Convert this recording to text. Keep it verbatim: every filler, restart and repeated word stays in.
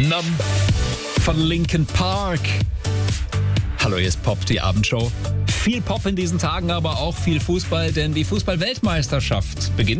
Numb von Linkin Park. Hallo, hier ist Pop, die Abendshow. Viel Pop in diesen Tagen, aber auch viel Fußball, denn die Fußball-Weltmeisterschaft beginnt